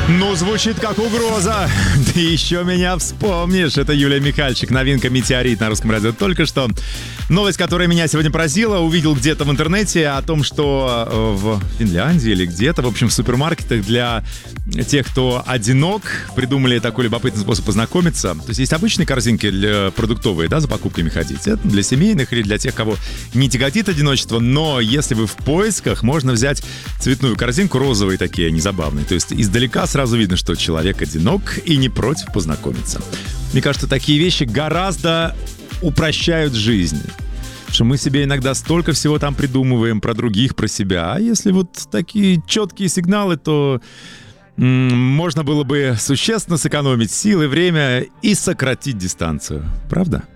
Ну, звучит как угроза. Ты еще меня вспомнишь. Это Юлия Михальчик. Новинка «Метеорит» на Русском радио только что. Новость, которая меня сегодня поразила, увидел где-то в интернете о том, что в Финляндии или где-то, в общем, в супермаркетах для тех, кто одинок, придумали такой любопытный способ познакомиться. То есть обычные корзинки продуктовые, да, за покупками ходить. Это для семейных или для тех, кого не тяготит одиночество. Но если вы в поисках, можно взять цветную корзинку, розовые такие, они забавные. То есть издалека сразу видно, что человек одинок и не против познакомиться. Мне кажется, такие вещи гораздо упрощают жизнь. Потому что мы себе иногда столько всего там придумываем про других, про себя. А если вот такие четкие сигналы, то можно было бы существенно сэкономить силы, время и сократить дистанцию. Правда?